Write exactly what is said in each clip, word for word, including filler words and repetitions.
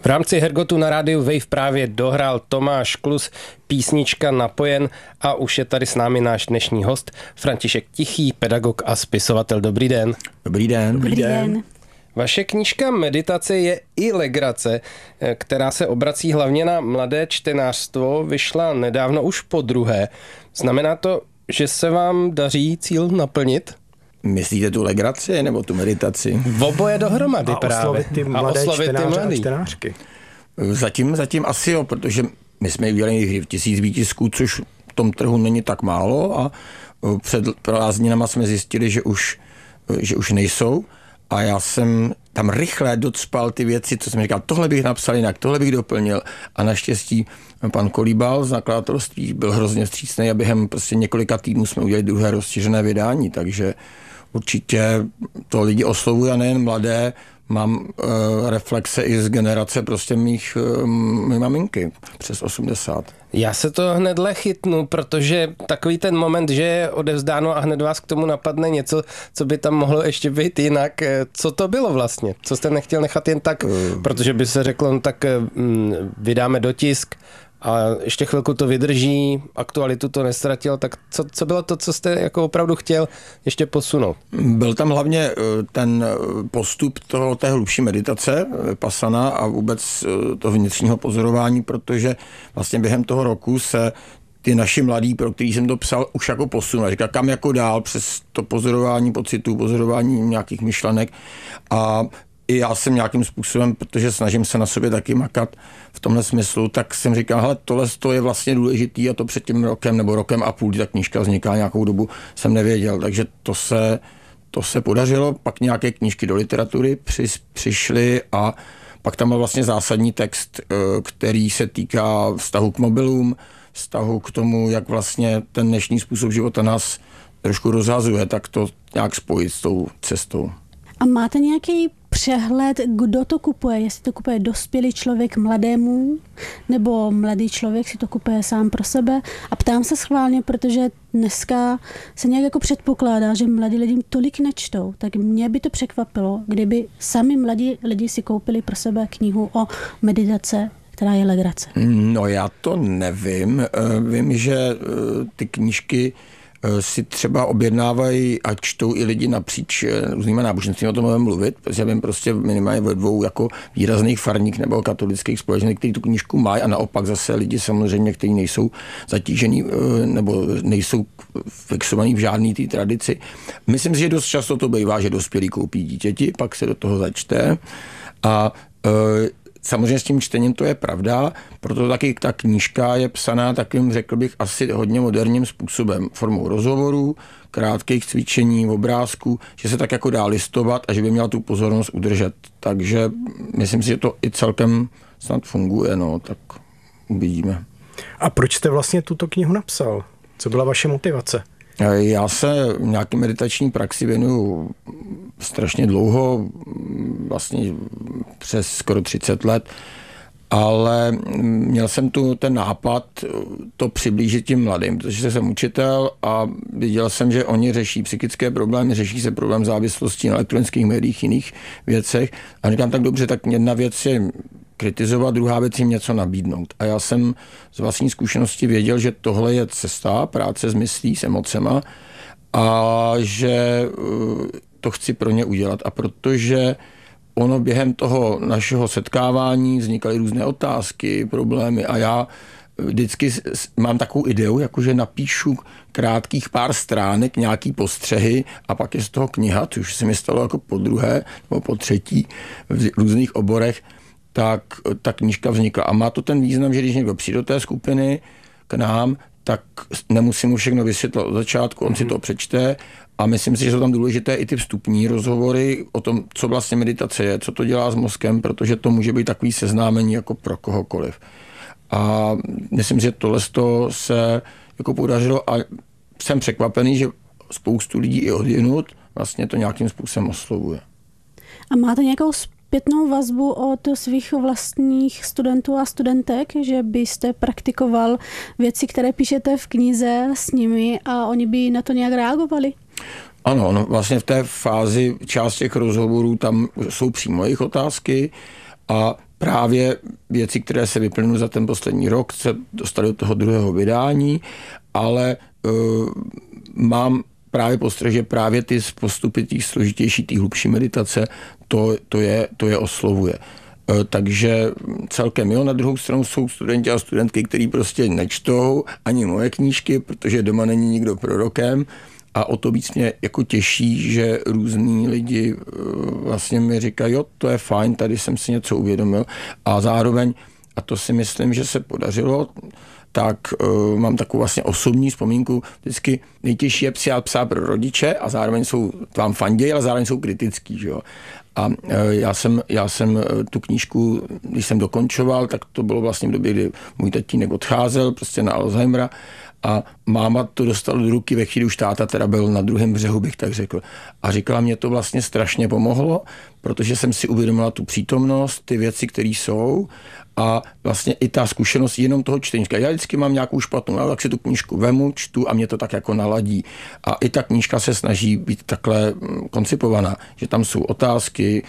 V rámci Hergotu na rádiu Wave právě dohrál Tomáš Klus písnička Napojen a už je tady s námi náš dnešní host František Tichý, pedagog a spisovatel. Dobrý den. Dobrý den. Dobrý den. Vaše knížka Meditace je i legrace, která se obrací hlavně na mladé čtenářstvo, vyšla nedávno už po druhé. Znamená to, že se vám daří cíl naplnit? Myslíte tu legraci nebo tu meditaci? V oboje dohromady a právě. Oslovit ty mladé a oslovit čtenáře ty mladý. a čtenářky. Zatím, zatím asi jo, protože my jsme udělali tisíc výtisků, což v tom trhu není tak málo a před prázdninama jsme zjistili, že už, že už nejsou a já jsem tam rychle docpal ty věci, co jsem říkal, tohle bych napsal jinak, tohle bych doplnil a naštěstí pan Kolíbal z nakladatelství byl hrozně vstřícný a během prostě několika týdnů jsme udělali druhé rozšířené vydání, takže určitě to lidi oslovuje a nejen mladé, mám uh, reflexe i z generace prostě mých uh, mý maminky přes osmdesát. Já se to hnedle chytnu, protože takový ten moment, že je odevzdáno a hned vás k tomu napadne něco, co by tam mohlo ještě být jinak. Co to bylo vlastně? Co jste nechtěl nechat jen tak? Uh, protože by se řeklo, no tak um, vydáme dotisk a ještě chvilku to vydrží, aktualitu to nestratil, tak co, co bylo to, co jste jako opravdu chtěl ještě posunout? Byl tam hlavně ten postup toho, té hlubší meditace, pasana a vůbec toho vnitřního pozorování, protože vlastně během toho roku se ty naši mladí, pro který jsem to psal, už jako posunul. Říkal, kam jako dál přes to pozorování pocitů, pozorování nějakých myšlenek a i já jsem nějakým způsobem, protože snažím se na sobě taky makat v tomhle smyslu, tak jsem říkal, hele, tohle je vlastně důležitý a to před tím rokem nebo rokem a půl, kdy ta knížka vzniká nějakou dobu, jsem nevěděl, takže to se, to se podařilo, pak nějaké knížky do literatury při, přišly a pak tam byl vlastně zásadní text, který se týká vztahu k mobilům, vztahu k tomu, jak vlastně ten dnešní způsob života nás trošku rozhazuje, tak to nějak spojit s tou cestou. A máte nějaký přehled, kdo to kupuje? Jestli to kupuje dospělý člověk mladému, nebo mladý člověk si to kupuje sám pro sebe? A ptám se schválně, protože dneska se nějak jako předpokládá, že mladí lidi tolik nečtou. Tak mě by to překvapilo, kdyby sami mladí lidi si koupili pro sebe knihu o meditace, která je legrace. No já to nevím. Vím, že ty knížky si třeba objednávají a čtou i lidi napříč různýma náboženstvími, o tom můžeme mluvit, protože vím prostě minimálně ve dvou jako výrazných farních nebo katolických společností, kteří tu knížku mají a naopak zase lidi samozřejmě, kteří nejsou zatížený nebo nejsou fixovaný v žádný té tradici. Myslím si, že dost často to bývá, že dospělí koupí dítěti, pak se do toho začte a samozřejmě s tím čtením to je pravda, proto taky ta knížka je psaná takým, řekl bych, asi hodně moderním způsobem, formou rozhovorů, krátkých cvičení, obrázků, že se tak jako dá listovat a že by měla tu pozornost udržet. Takže myslím si, že to i celkem snad funguje, no, tak uvidíme. A proč jste vlastně tuto knihu napsal? Co byla vaše motivace? Já se nějaké meditační praxi věnuju strašně dlouho, vlastně přes skoro třicet let, ale měl jsem tu ten nápad to přiblížit tím mladým, protože jsem učitel a viděl jsem, že oni řeší psychické problémy, řeší se problém závislosti na elektronických médiích, jiných věcech a říkám tak dobře, tak jedna věc je kritizovat, druhá věc jim něco nabídnout. A já jsem z vlastní zkušenosti věděl, že tohle je cesta, práce s myslí, s emocema a že to chci pro ně udělat. A protože ono během toho našeho setkávání vznikaly různé otázky, problémy a já vždycky mám takovou ideu, jakože napíšu krátkých pár stránek, nějaký postřehy a pak je z toho kniha, což se mi stalo jako po druhé nebo po třetí v různých oborech, tak ta knížka vznikla. A má to ten význam, že když někdo přijde do té skupiny k nám, tak nemusím mu všechno vysvětlit od začátku, on si to přečte a myslím si, že jsou tam důležité i ty vstupní rozhovory o tom, co vlastně meditace je, co to dělá s mozkem, protože to může být takový seznámení jako pro kohokoliv. A myslím, že tohle se jako podařilo a jsem překvapený, že spoustu lidí i odjinud vlastně to nějakým způsobem oslovuje. A máte nějakou zpětnou vazbu od svých vlastních studentů a studentek, že byste praktikoval věci, které píšete v knize s nimi a oni by na to nějak reagovali? Ano, no vlastně v té fázi část těch rozhovorů tam jsou přímo jejich otázky a právě věci, které se vyplynuly za ten poslední rok, se dostaly do toho druhého vydání, ale uh, mám právě postřeh, že právě ty postupy, těch složitější, ty hlubší meditace, to, to, je, to je oslovuje. Takže celkem jo, na druhou stranu jsou studenti a studentky, kteří prostě nečtou ani moje knížky, protože doma není nikdo prorokem a o to víc mě jako těší, že různí lidi vlastně mi říkají, jo, to je fajn, tady jsem si něco uvědomil a zároveň, a to si myslím, že se podařilo, tak uh, mám takovou vlastně osobní vzpomínku. Vždycky nejtěžší je psát psát pro rodiče a zároveň jsou vám fanděj, ale zároveň jsou kritický. Že jo? A uh, já jsem, já jsem uh, tu knížku, když jsem dokončoval, tak to bylo vlastně v době, kdy můj tatínek odcházel prostě na Alzheimera a máma to dostala do ruky ve chvíli, už táta teda byl na druhém břehu, bych tak řekl. A říkala, mě to vlastně strašně pomohlo, protože jsem si uvědomila tu přítomnost, ty věci, které jsou a vlastně i ta zkušenost jenom toho čtení. Já vždycky mám nějakou špatnou, tak si tu knížku vemu, čtu a mě to tak jako naladí. A i ta knížka se snaží být takhle koncipovaná, že tam jsou otázky,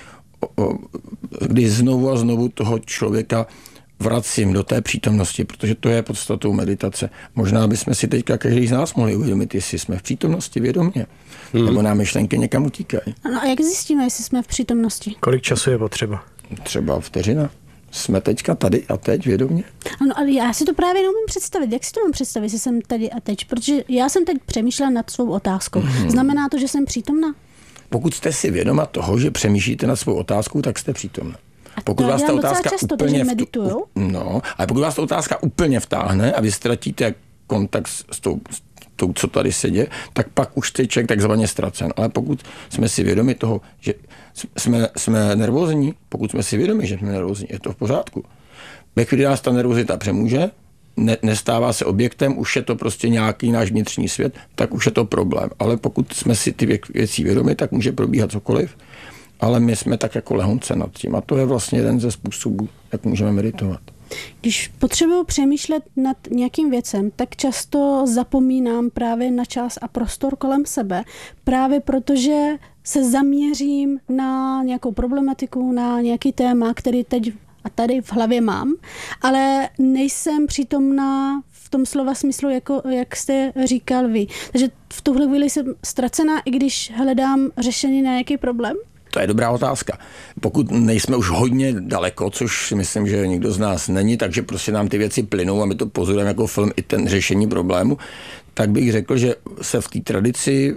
kdy znovu a znovu toho člověka vracím do té přítomnosti, protože to je podstatou meditace. Možná bychom si teďka každý z nás mohli uvědomit, jestli jsme v přítomnosti vědomě, hmm. nebo nám myšlenky někam utíkají. No a jak zjistíme, jestli jsme v přítomnosti? Kolik času je potřeba? Třeba vteřina. Jsme teďka tady a teď vědomě? Ano, ale já si to právě neumím představit. Jak si to mám představit, jestli jsem tady a teď? Protože já jsem teď přemýšlela nad svou otázkou. Hmm. Znamená to, že jsem přítomná? Pokud jste si vědoma toho, že přemýšlíte nad svou otázkou, tak jste přítomná. Pokud vás ta otázka často, úplně medituju. No, ale pokud vás ta otázka úplně vtáhne a vy ztratíte kontakt s tou, s tou, co tady se děje, tak pak už jste člověk takzvaně ztracen. Ale pokud jsme si vědomi toho, že jsme, jsme nervózní, pokud jsme si vědomi, že jsme nervózní, je to v pořádku. Ve chvíli nás ta nervozita přemůže, ne, nestává se objektem, už je to prostě nějaký náš vnitřní svět, tak už je to problém. Ale pokud jsme si ty věcí vědomi, tak může probíhat cokoliv. Ale my jsme tak jako lehonce nad tím. A to je vlastně jeden ze způsobů, jak můžeme meditovat. Když potřebuji přemýšlet nad nějakým věcem, tak často zapomínám právě na čas a prostor kolem sebe. Právě protože se zaměřím na nějakou problematiku, na nějaký téma, který teď a tady v hlavě mám, ale nejsem přítomná v tom slova smyslu, jako, jak jste říkal vy. Takže v tuhle chvíli jsem ztracená, i když hledám řešení na nějaký problém? To je dobrá otázka. Pokud nejsme už hodně daleko, což si myslím, že nikdo z nás není, takže prostě nám ty věci plynou a my to pozorujeme jako film i ten řešení problému, tak bych řekl, že se v té tradici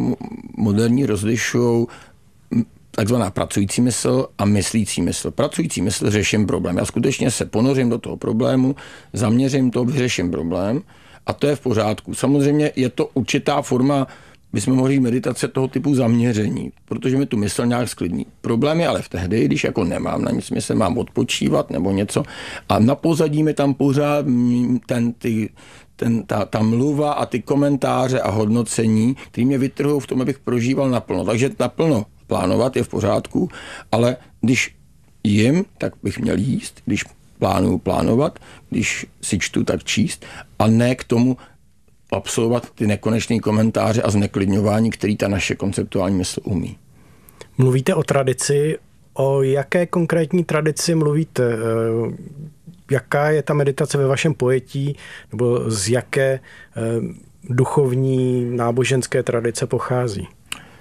moderní rozlišují takzvaná pracující mysl a myslící mysl. Pracující mysl řeším problém. Já skutečně se ponořím do toho problému, zaměřím to, vyřeším problém a to je v pořádku. Samozřejmě je to určitá forma, bychom mohli meditace toho typu zaměření, protože mi tu mysl nějak sklidní. Problém je ale v tehdy, když jako nemám na nic mysl, mám odpočívat nebo něco a na pozadí mi tam pořád ten, ty, ten, ta, ta mluva a ty komentáře a hodnocení, které mě vytrhují v tom, abych prožíval naplno. Takže naplno plánovat je v pořádku, ale když jim, tak bych měl jíst, když plánuju plánovat, když si čtu, tak číst a ne k tomu absolvovat ty nekonečné komentáře a zneklidňování, který ta naše konceptuální mysl umí. Mluvíte o tradici. O jaké konkrétní tradici mluvíte? Jaká je ta meditace ve vašem pojetí? Nebo z jaké duchovní náboženské tradice pochází?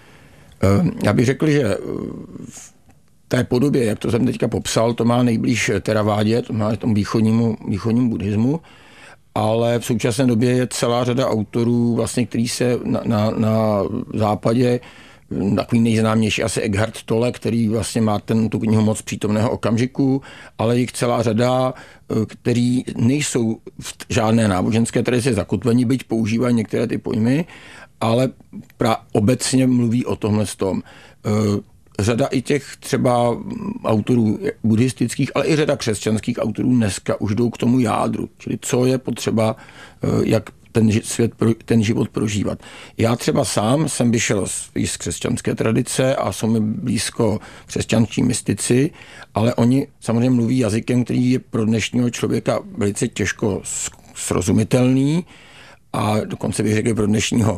Já bych řekl, že v té podobě, jak to jsem teďka popsal, to má nejblíž Theravádě, to má tomu východnímu, východnímu buddhismu, ale v současné době je celá řada autorů, vlastně, který se na, na, na západě, takový nejznámější asi Eckhart Tolle, který vlastně má ten, tu knihu Moc přítomného okamžiku, ale jich celá řada, který nejsou v žádné náboženské tradici zakotvení, byť používají některé ty pojmy, ale pra, obecně mluví o tomhle tom. Řada i těch třeba autorů buddhistických, ale i řada křesťanských autorů dneska už jdou k tomu jádru, čili co je potřeba, jak ten svět, ten život prožívat. Já třeba sám jsem vyšel z, z křesťanské tradice a jsou mi blízko křesťanští mystici, ale oni samozřejmě mluví jazykem, který je pro dnešního člověka velice těžko srozumitelný a dokonce bych řekl pro dnešního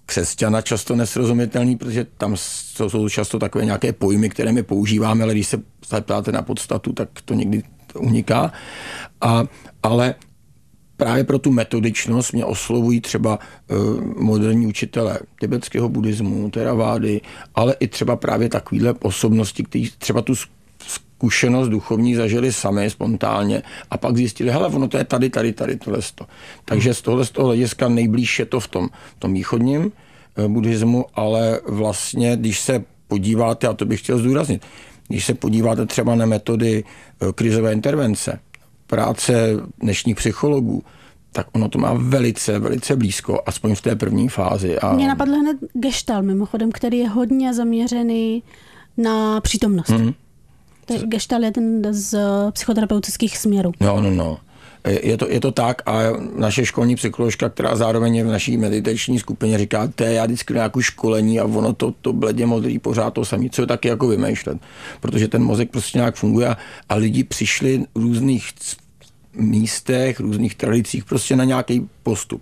křesťana často nesrozumitelný, protože tam jsou často takové nějaké pojmy, které my používáme, ale když se ptáte na podstatu, tak to někdy uniká. A, ale právě pro tu metodičnost mě oslovují třeba uh, moderní učitelé tibetského buddhismu, teravády, ale i třeba právě takovýhle osobnosti, kteří třeba tu zkušenost duchovní zažili sami spontánně a pak zjistili, hele, ono to je tady, tady, tady, tohle. Takže z tohle z toho hlediska nejblíž je to v tom, v tom východním uh, buddhismu, ale vlastně, když se podíváte, a to bych chtěl zdůraznit, když se podíváte třeba na metody uh, krizové intervence, práce dnešních psychologů, tak ono to má velice, velice blízko, aspoň v té první fázi. A... Mně napadl hned Gestalt, mimochodem, který je hodně zaměřený na přítomnost. Mm. Gestalt je ten z psychoterapeutických směrů. No, no, no. Je to, je to tak a naše školní psycholožka, která zároveň je v naší meditační skupině, říká, to je já vždycky nějakou školení a ono to, to bledě modrý pořád to samé, co je taky jako vymýšlet. Protože ten mozek prostě nějak funguje a, a lidi přišli v různých místech, různých tradicích prostě na nějaký postup.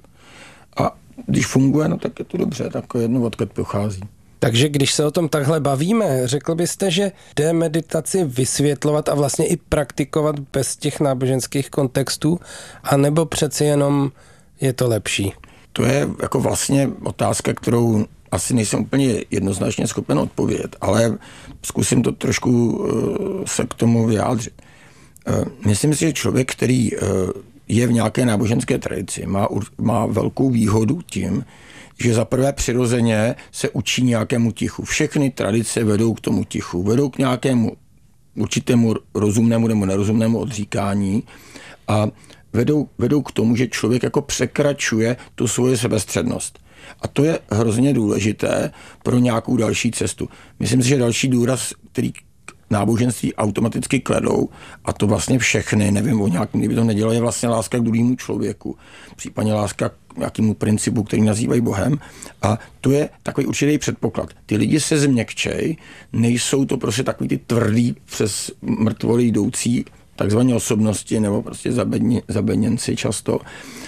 A když funguje, no tak je to dobře, tak jedno odkud pochází. Takže když se o tom takhle bavíme, řekl byste, že jde meditaci vysvětlovat a vlastně i praktikovat bez těch náboženských kontextů, anebo přeci jenom je to lepší? To je jako vlastně otázka, kterou asi nejsem úplně jednoznačně schopen odpovědět, ale zkusím to trošku se k tomu vyjádřit. Myslím si, že člověk, který je v nějaké náboženské tradici, má, má velkou výhodu tím, že za prvé přirozeně se učí nějakému tichu. Všechny tradice vedou k tomu tichu, vedou k nějakému určitému rozumnému nebo nerozumnému odříkání a vedou, vedou k tomu, že člověk jako překračuje tu svoji sebestřednost. A to je hrozně důležité pro nějakou další cestu. Myslím si, že další důraz, který náboženství automaticky kladou, a to vlastně všechny, nevím o nějakým, kdyby to nedělalo, je vlastně láska k druhému člověku, případně láska k nějakému principu, který nazývají Bohem. A to je takový určitý předpoklad. Ty lidi se změkčej, nejsou to prostě takový ty tvrdý přes mrtvoly jdoucí takzvané osobnosti nebo prostě zabedni, zabedněnci často.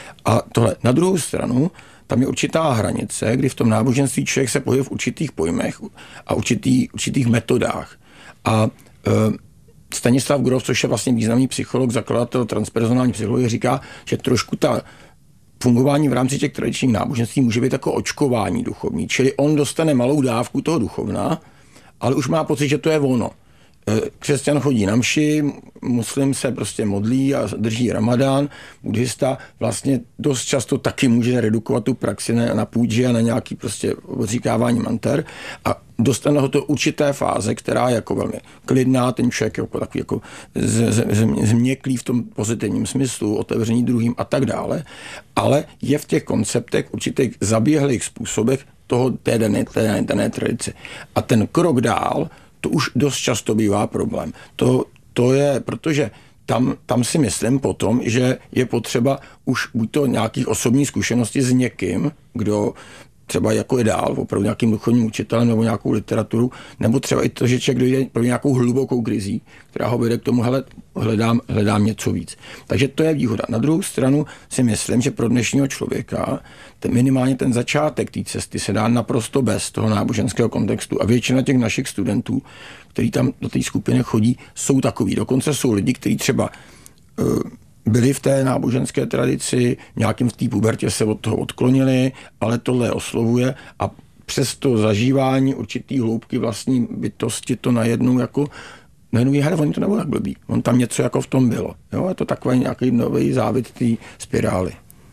A tohle. Na druhou stranu, tam je určitá hranice, kdy v tom náboženství člověk se pohybuje v určitých pojmech a určitý, určitých metodách. A e, Stanislav Grof, což je vlastně významný psycholog, zakladatel transpersonální psychologie, říká, že trošku ta fungování v rámci těch tradičních náboženství může být jako očkování duchovní. Čili on dostane malou dávku toho duchovna, ale už má pocit, že to je ono. Křesťan chodí na mši, muslim se prostě modlí a drží ramadán, buddhista vlastně dost často taky může redukovat tu praxi na, na půdži a na nějaký prostě odříkávání manter a dostane ho to určité fáze, která je jako velmi klidná, ten člověk je jako takový jako z, z, z, změklý v tom pozitivním smyslu, otevření druhým a tak dále, ale je v těch konceptech určitých zaběhlých způsobech toho té dané, té dané tradice. A ten krok dál, to už dost často bývá problém. To, to je, protože tam, tam si myslím potom, že je potřeba už buď to nějakých osobní zkušeností s někým, kdo třeba jako je dál, opravdu nějakým duchovním učitelem nebo nějakou literaturu, nebo třeba i to, že člověk dojde pro nějakou hlubokou krizí, která ho vede k tomu, hele, hledám, hledám něco víc. Takže to je výhoda. Na druhou stranu si myslím, že pro dnešního člověka ten, minimálně ten začátek té cesty se dá naprosto bez toho náboženského kontextu a většina těch našich studentů, kteří tam do té skupiny chodí, jsou takový. Dokonce jsou lidi, kteří třeba uh, byli v té náboženské tradici, nějakým v té pubertě se od toho odklonili, ale tohle oslovuje a přes to zažívání určitý hloubky vlastní bytosti to najednou jako najednou je, hele, oni to nebylo tak blbý. On tam něco jako v tom bylo. Jo? Je to takový nějaký nový závit té spirály.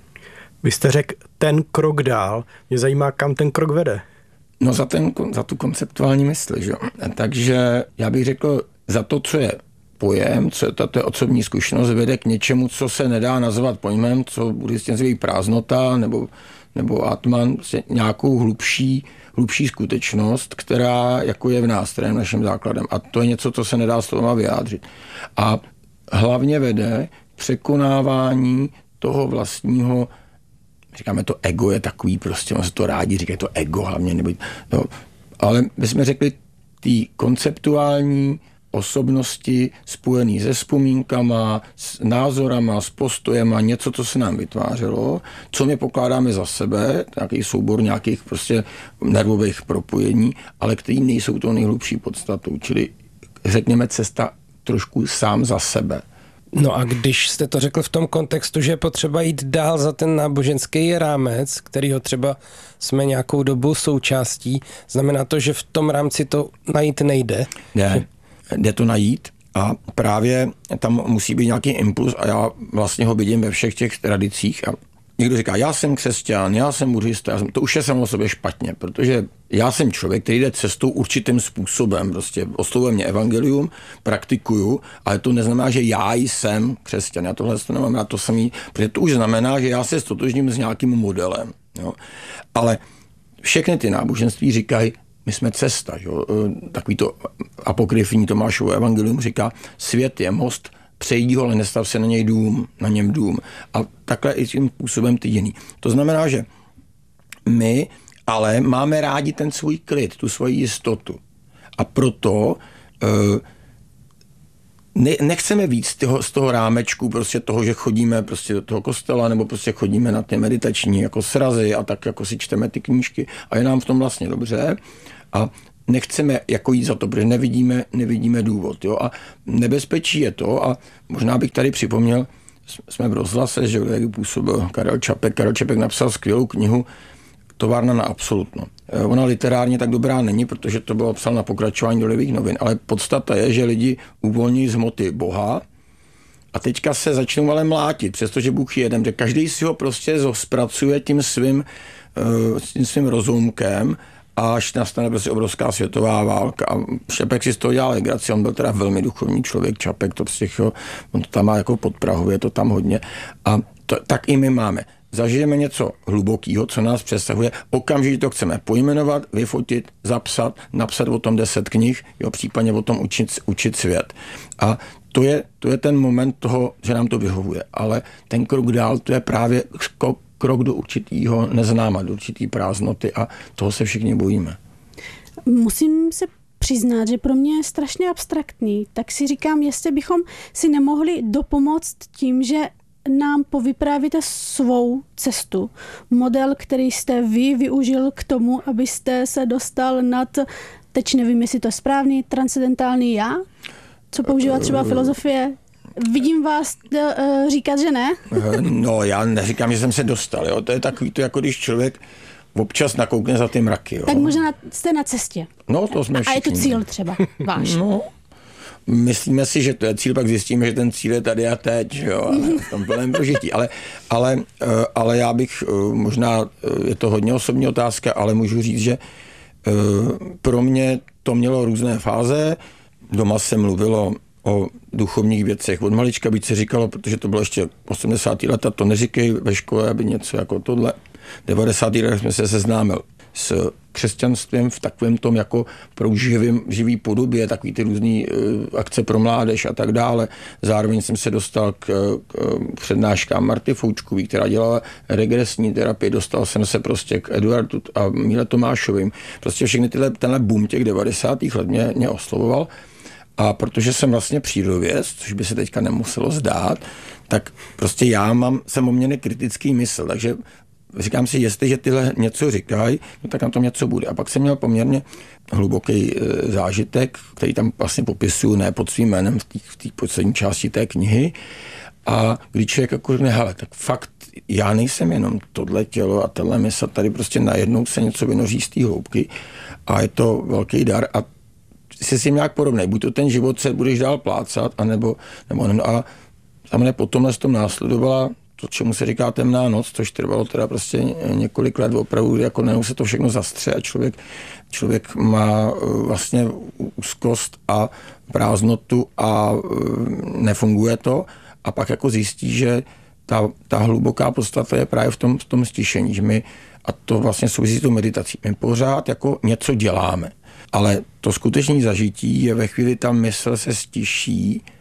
Vy jste řekl ten krok dál. Mě zajímá, kam ten krok vede. No za, ten, za tu konceptuální mysl. Že? Takže já bych řekl, za to, co je pojem, co je tato osobní zkušenost, vede k něčemu, co se nedá nazvat pojmem, co buddhisti nazývají prázdnota nebo, nebo atman, vlastně nějakou hlubší, hlubší skutečnost, která jako je v nás, která je naším základem. A to je něco, co se nedá slovama vyjádřit. A hlavně vede překonávání toho vlastního, říkáme to ego je takový, prostě on se to rádi říká, to ego hlavně, nebo, no, ale my jsme řekli, ty konceptuální osobnosti spojený se vzpomínkama, s názorama, s postojema, něco, co se nám vytvářelo, co my pokládáme za sebe, nějaký soubor nějakých prostě nervových propojení, ale který nejsou to nejhlubší podstatou, čili řekněme cesta trošku sám za sebe. No a když jste to řekl v tom kontextu, že je potřeba jít dál za ten náboženský rámec, kterýho třeba jsme nějakou dobu součástí, znamená to, že v tom rámci to najít nejde? Ne, jde to najít a právě tam musí být nějaký impuls a já vlastně ho vidím ve všech těch tradicích a někdo říká, já jsem křesťan, já jsem buddhista, já jsem, to už je samo o sobě špatně, protože já jsem člověk, který jde cestou určitým způsobem, prostě oslovuje mě evangelium, praktikuju, ale to neznamená, že já jsem křesťan, já tohle to nemám rád to samý, protože to už znamená, že já se stotožním s nějakým modelem, jo. Ale všechny ty náboženství říkají, my jsme cesta, jo. Takový to apokryfní Tomášovo evangelium říká, svět je most, přejdí ho, ale nestav se na něj dům, na něm dům. A takhle i tím způsobem ty jiný. To znamená, že my ale máme rádi ten svůj klid, tu svoji jistotu. A proto uh, ne, nechceme víc z toho, z toho rámečku, prostě toho, že chodíme prostě do toho kostela, nebo prostě chodíme na ty meditační jako srazy a tak jako si čteme ty knížky a je nám v tom vlastně dobře. A nechceme jako jít za to, protože nevidíme, nevidíme důvod. Jo? A nebezpečí je to, a možná bych tady připomněl, jsme v rozhlase, že jak působil Karel Čapek. Karel Čapek napsal skvělou knihu Továrna na absolutno. Ona literárně tak dobrá není, protože to bylo psal na pokračování do Lidových novin, ale podstata je, že lidi uvolní z hmoty Boha a teďka se začnou ale mlátit, přestože Bůh je jeden, že každý si ho prostě zpracuje tím svým, tím svým rozumkem, až nastane prostě obrovská světová válka. A Čapek si z toho dělal legraci, on byl teda velmi duchovní člověk, Čapek, to prostě, on to tam má jako pod Prahu, je to tam hodně. A to, tak i my máme. Zažijeme něco hlubokého, co nás přesahuje, okamžitě to chceme pojmenovat, vyfotit, zapsat, napsat o tom deset knih, jo, případně o tom učit, učit svět. A to je, to je ten moment toho, že nám to vyhovuje. Ale ten krok dál, to je právě skok, krok do určitýho neznáma, do určitý prázdnoty a toho se všichni bojíme. Musím se přiznat, že pro mě je strašně abstraktní, tak si říkám, jestli bychom si nemohli dopomoct tím, že nám povyprávíte svou cestu. Model, který jste vy využil k tomu, abyste se dostal nad, teď nevím, jestli to je správný, transcendentální já, co používá třeba filozofie. Vidím vás uh, říkat, že ne? No, já neříkám, že jsem se dostal. Jo. To je takový to, jako když člověk občas nakoukne za ty mraky. Jo. Tak možná jste na cestě. No, to jsme všichni. A je to cíl třeba váš? No, myslíme si, že to je cíl, pak zjistíme, že ten cíl je tady a teď, jo, ale v tom plném prožití. Ale, ale, ale já bych, možná je to hodně osobní otázka, ale můžu říct, že pro mě to mělo různé fáze. Doma se mluvilo o duchovních věcech. Od malička by se říkalo, protože to bylo ještě osmdesátá léta, to neříkej ve škole, aby něco jako tohle. devadesátá letech jsme se seznámil s křesťanstvím v takovém tom jako prouživým, živý podobě, takový ty různý uh, akce pro mládež a tak dále. Zároveň jsem se dostal k, k přednáškám Marty Foučkový, která dělala regresní terapii. Dostal jsem se prostě k Eduardu a Míle Tomášovým. Prostě všechny tyhle, tenhle boom těch devadesátých let mě, mě oslovoval. A protože jsem vlastně přírodověd, což by se teďka nemuselo zdát, tak prostě já mám, jsem oměrně kritický mysl, takže říkám si, jestliže tyhle něco říkají, no tak na tom něco bude. A pak jsem měl poměrně hluboký e, zážitek, který tam vlastně popisuju, ne pod svým jménem v té v poslední části té knihy. A když člověk jako řekne, hele, tak fakt já nejsem jenom tohle tělo a tenhle mysl, tady prostě najednou se něco vynoří z té hloubky a je to velký dar a jsi si nějak podobnej. Buď to ten život se budeš dál plácat, anebo, nebo ne. A samozřejmě potom s tom následovala to, čemu se říká temná noc, což trvalo teda prostě několik let opravdu, jako najednou se to všechno zastře a člověk, člověk má vlastně úzkost a prázdnotu a nefunguje to a pak jako zjistí, že ta, ta hluboká podstata je právě v tom, v tom stišení, že my, a to vlastně souvisí s tou meditací, my pořád jako něco děláme. Ale to skutečné zažití je ve chvíli, ta mysl se stiší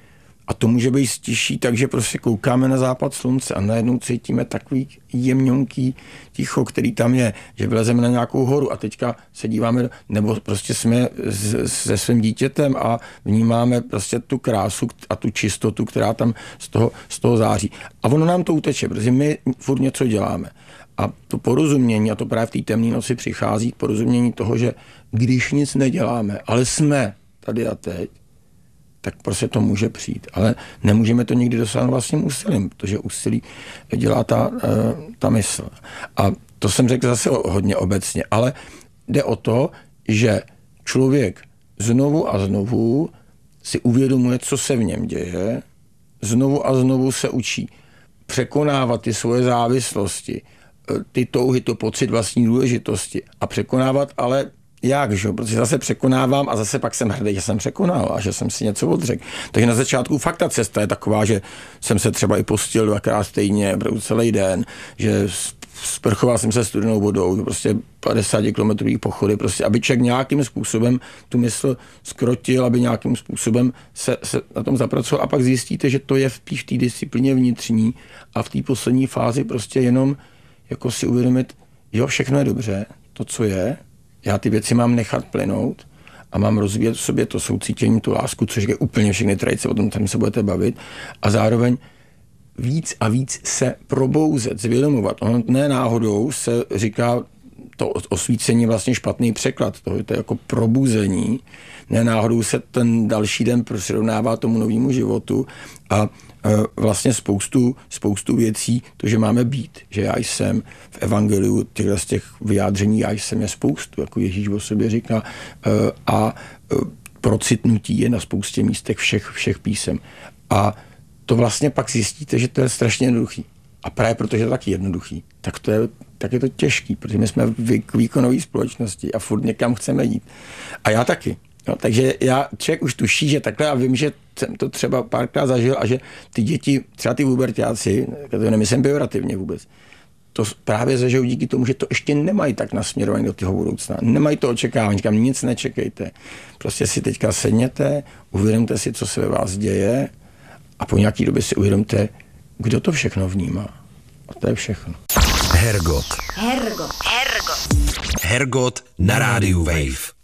A to může být stiší, takže prostě koukáme na západ slunce a najednou cítíme takový jemňonký ticho, který tam je, že vylezeme na nějakou horu a teďka se díváme, nebo prostě jsme se svým dítětem a vnímáme prostě tu krásu a tu čistotu, která tam z toho, z toho září. A ono nám to uteče, protože my furt něco děláme. A to porozumění, a to právě v té temné noci přichází, porozumění toho, že když nic neděláme, ale jsme tady a teď, tak prostě to může přijít. Ale nemůžeme to nikdy dosáhnout vlastním úsilím, protože úsilí dělá ta, ta mysl. A to jsem řekl zase hodně obecně, ale jde o to, že člověk znovu a znovu si uvědomuje, co se v něm děje, znovu a znovu se učí překonávat ty svoje závislosti, ty touhy, to pocit vlastní důležitosti a překonávat, ale jak, že? Protože zase překonávám a zase pak jsem hrdý, že jsem překonal a že jsem si něco odřekl. Takže na začátku fakt ta cesta je taková, že jsem se třeba i postil dvakrát stejně, celý den, že sprchoval jsem se studenou vodou, prostě padesát kilometrový pochody, prostě, aby člověk nějakým způsobem tu mysl skrotil, aby nějakým způsobem se, se na tom zapracoval a pak zjistíte, že to je v té disciplíně vnitřní a v té poslední fázi prostě jenom jako si uvědomit, jo, všechno je dobře, to, co je, já ty věci mám nechat plynout a mám rozvíjet v sobě to soucítění, tu lásku, což je úplně všechny tradice, o tom tam se budete bavit, a zároveň víc a víc se probouzet, zvědomovat. Ono ne náhodou se říká to osvícení vlastně špatný překlad, to je to jako probuzení, ne náhodou se ten další den přirovnává tomu novému životu a vlastně spoustu, spoustu věcí, to, že máme být, že já jsem v evangeliu, těchto z těch vyjádření já jsem je spoustu, jako Ježíš o sobě říká, a procitnutí je na spoustě místech všech, všech písem. A to vlastně pak zjistíte, že to je strašně jednoduchý. A právě protože je to taky jednoduchý, tak, to je, tak je to těžký, protože my jsme v výkonové společnosti a furt někam chceme jít. A já taky. No, takže já, člověk už tuší, že takhle, a vím, že jsem to třeba párkrát zažil a že ty děti, třeba ty puberťáci, to nemyslím pejorativně vůbec, to právě zažijou díky tomu, že to ještě nemají tak nasměrované do toho budoucna. Nemají to očekávání, říkám, nic nečekejte. Prostě si teďka sedněte, uvědomte si, co se ve vás děje a po nějaký době si uvědomte, kdo to všechno vnímá. A to je všechno. Hergot. Hergot. Hergot. Hergot na rádiu Wave.